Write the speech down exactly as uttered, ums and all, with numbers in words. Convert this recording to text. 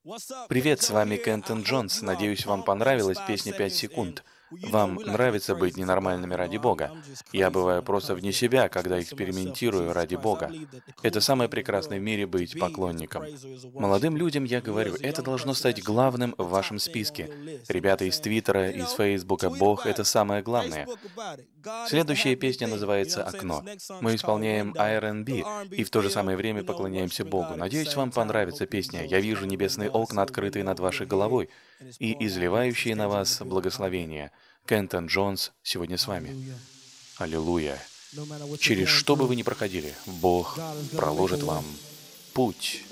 Привет, с вами Кентон Джонс. Надеюсь, вам понравилась песня «Пять секунд». Вам нравится быть ненормальными ради Бога? Я бываю просто вне себя, когда экспериментирую ради Бога. Это самое прекрасное в мире — быть поклонником. Молодым людям я говорю, это должно стать главным в вашем списке. Ребята из Твиттера, из Фейсбука, Бог — это самое главное. Следующая песня называется «Окно». Мы исполняем ар энд би и в то же самое время поклоняемся Богу. Надеюсь, вам понравится песня. Я вижу небесные окна, открытые над вашей головой, и изливающие на вас благословения. Кентон Джонс сегодня с вами. Аллилуйя. Через что бы вы ни проходили, Бог проложит вам путь.